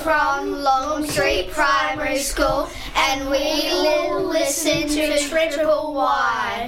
from Long Street Primary School, and we will listen to Triple Y.